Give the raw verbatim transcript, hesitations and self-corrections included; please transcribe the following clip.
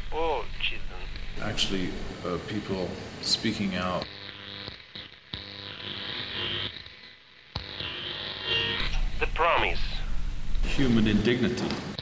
Oh, children. Actually, uh, people speaking out. The promise. Human indignity.